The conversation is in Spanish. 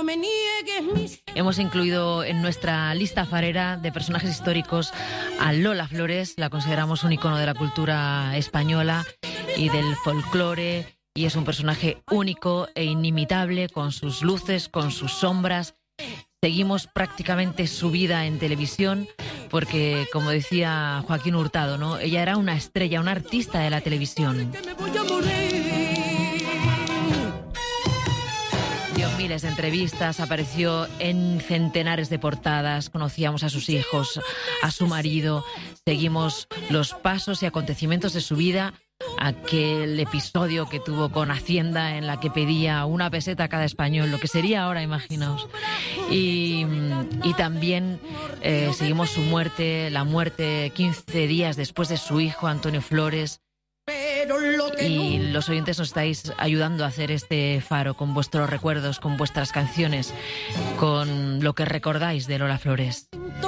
me niegues mis... Hemos incluido en nuestra lista farera de personajes históricos a Lola Flores. La consideramos un icono de la cultura española y del folclore, y es un personaje único e inimitable, con sus luces, con sus sombras. Seguimos prácticamente su vida en televisión porque, como decía Joaquín Hurtado, ¿no?, ella era una estrella, una artista de la televisión. Dio miles de entrevistas, apareció en centenares de portadas, conocíamos a sus hijos, a su marido, seguimos los pasos y acontecimientos de su vida, aquel episodio que tuvo con Hacienda en la que pedía 1 peseta a cada español, lo que sería ahora, imaginaos. Y también seguimos su muerte, la muerte 15 días después de su hijo Antonio Flores. Y los oyentes nos estáis ayudando a hacer este faro con vuestros recuerdos, con vuestras canciones, con lo que recordáis de Lola Flores.